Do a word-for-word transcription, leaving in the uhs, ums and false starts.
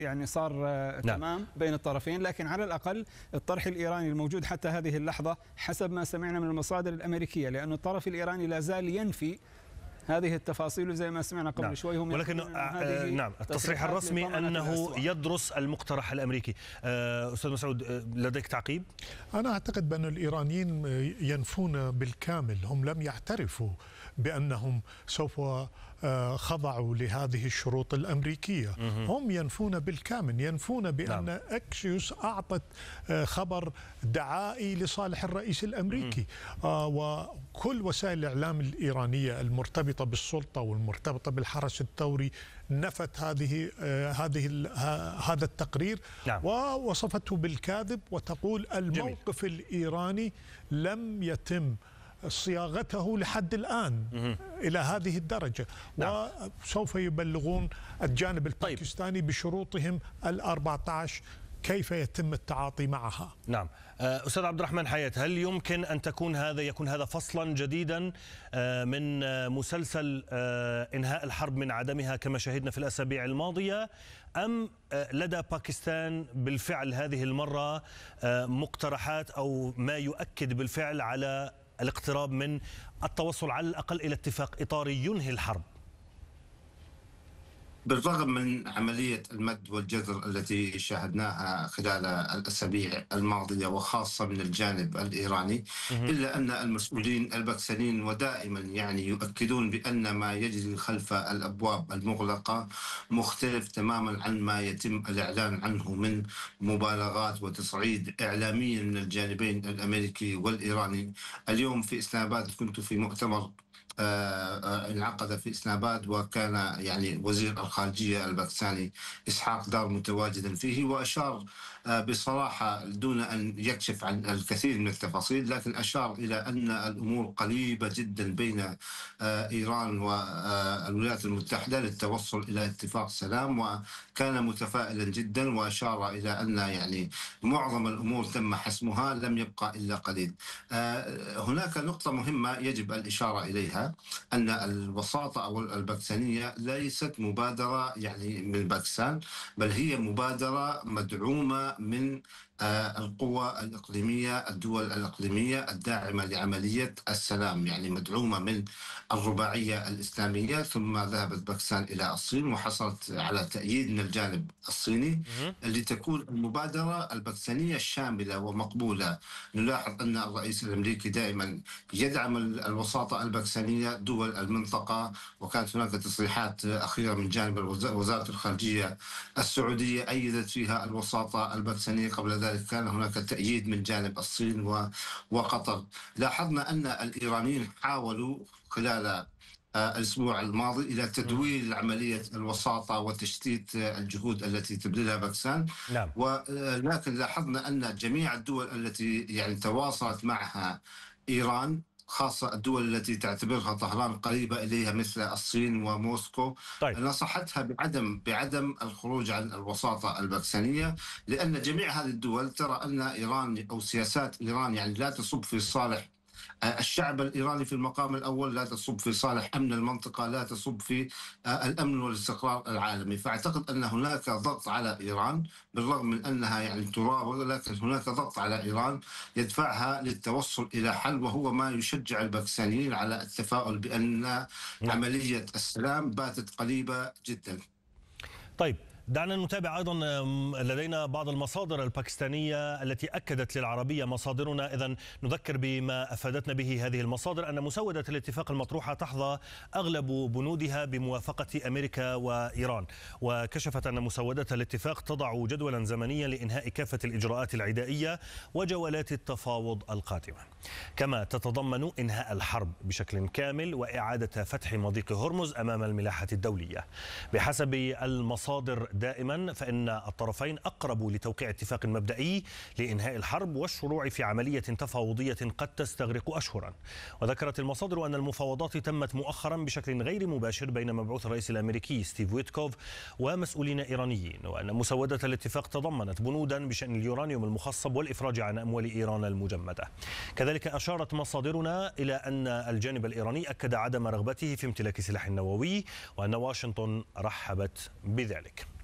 يعني صار نعم. تمام بين الطرفين، لكن على الأقل الطرح الإيراني الموجود حتى هذه اللحظة حسب ما سمعنا من المصادر الأمريكية، لأن الطرف الإيراني لا زال ينفي هذه التفاصيل، وزي ما سمعنا قبل نعم. شوي هم ولكن آه نعم التصريح الرسمي أنه يدرس المقترح الأمريكي. آه أستاذ مسعود، لديك تعقيب؟ أنا أعتقد بأن الإيرانيين ينفون بالكامل، هم لم يعترفوا بأنهم سوف خضعوا لهذه الشروط الأمريكية. هم ينفون بالكامل، ينفون بأن نعم. أكسيوس أعطت خبر دعائي لصالح الرئيس الأمريكي. آه وكل وسائل الإعلام الإيرانية المرتبطة بالسلطة والمرتبطة بالحرس الثوري نفت هذه آه هذه هذا التقرير نعم. ووصفته بالكاذب، وتقول الموقف جميل. الإيراني لم يتم صياغته لحد الآن مه. إلى هذه الدرجة نعم. وسوف يبلغون الجانب الباكستاني طيب. بشروطهم الأربعة عشر كيف يتم التعاطي معها. نعم. أستاذ عبد الرحمن حياة، هل يمكن أن تكون هذا يكون هذا فصلا جديدا من مسلسل إنهاء الحرب من عدمها كما شهدنا في الأسابيع الماضية، أم لدى باكستان بالفعل هذه المرة مقترحات أو ما يؤكد بالفعل على الاقتراب من التوصل على الأقل إلى اتفاق إطاري ينهي الحرب؟ بالرغم من عملية المد والجزر التي شاهدناها خلال الأسابيع الماضية وخاصة من الجانب الإيراني، إلا أن المسؤولين الباكستانيين ودائما يعني يؤكدون بأن ما يجري خلف الأبواب المغلقة مختلف تماما عن ما يتم الإعلان عنه من مبالغات وتصعيد إعلامي من الجانبين الأمريكي والإيراني. اليوم في إسلام آباد كنت في مؤتمر انعقد في إسلام آباد، وكان يعني وزير الخارجية الباكستاني إسحاق دار متواجدا فيه، وأشار بصراحة دون أن يكشف عن الكثير من التفاصيل، لكن أشار إلى أن الأمور قريبة جدا بين إيران والولايات المتحدة للتوصل إلى اتفاق سلام، وكان متفائلا جدا، وأشار إلى أن يعني معظم الأمور تم حسمها، لم يبقى إلا قليل. هناك نقطة مهمة يجب الإشارة إليها، أن الوساطة أو الباكستانية ليست مبادرة يعني من باكستان، بل هي مبادرة مدعومة من القوى الإقليمية، الدول الإقليمية الداعمة لعملية السلام، يعني مدعومة من الرباعية الإسلامية، ثم ذهبت باكستان إلى الصين وحصلت على تأييد من الجانب الصيني لتكون المبادرة الباكستانية شاملة ومقبولة. نلاحظ أن الرئيس الأمريكي دائما يدعم الوساطة الباكستانية، دول المنطقة، وكانت هناك تصريحات أخيرة من جانب وزارة الخارجية السعودية أيدت فيها الوساطة الباكستانية. قبل ذلك كان هناك تأييد من جانب الصين وقطر. لاحظنا أن الإيرانيين حاولوا خلال الأسبوع الماضي إلى تدوير عملية الوساطة وتشتيت الجهود التي تبذلها باكستان، نعم. ولكن لاحظنا أن جميع الدول التي يعني تواصلت معها إيران، خاصة الدول التي تعتبرها طهران قريبة إليها مثل الصين وموسكو، طيب. نصحتها بعدم بعدم الخروج عن الوساطة الباكستانية، لأن جميع هذه الدول ترى أن إيران أو سياسات إيران يعني لا تصب في صالح الشعب الإيراني في المقام الأول، لا تصب في صالح أمن المنطقة، لا تصب في الأمن والاستقرار العالمي. فأعتقد أن هناك ضغط على إيران، بالرغم من أنها يعني تراوغ، لكن هناك ضغط على إيران يدفعها للتوصل إلى حل، وهو ما يشجع الباكستانيين على التفاؤل بأن عملية السلام باتت قريبة جدا. طيب، دعنا نتابع أيضا، لدينا بعض المصادر الباكستانية التي أكدت للعربية مصادرنا. إذن نذكر بما أفادتنا به هذه المصادر، أن مسودة الاتفاق المطروحة تحظى أغلب بنودها بموافقة أمريكا وإيران، وكشفت أن مسودة الاتفاق تضع جدولا زمنيا لإنهاء كافة الإجراءات العدائية وجولات التفاوض القادمة، كما تتضمن إنهاء الحرب بشكل كامل وإعادة فتح مضيق هرمز أمام الملاحة الدولية. بحسب المصادر دائما فإن الطرفين أقرب لتوقيع اتفاق مبدئي لإنهاء الحرب والشروع في عملية تفاوضية قد تستغرق أشهرا. وذكرت المصادر أن المفاوضات تمت مؤخرا بشكل غير مباشر بين مبعوث الرئيس الأمريكي ستيف ويتكوف ومسؤولين إيرانيين، وأن مسودة الاتفاق تضمنت بنودا بشأن اليورانيوم المخصب والإفراج عن أموال إيران المجمدة. كذلك أشارت مصادرنا إلى أن الجانب الإيراني أكد عدم رغبته في امتلاك سلاح نووي، وأن واشنطن رحبت بذلك.